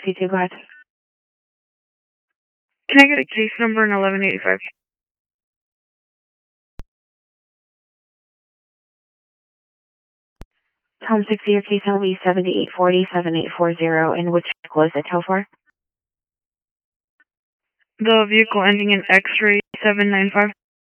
C2, go ahead. Can I get a case number in 1185? Home 60, your case will be 7840-7840, and which vehicle is it tow for? The vehicle ending in X-ray 795.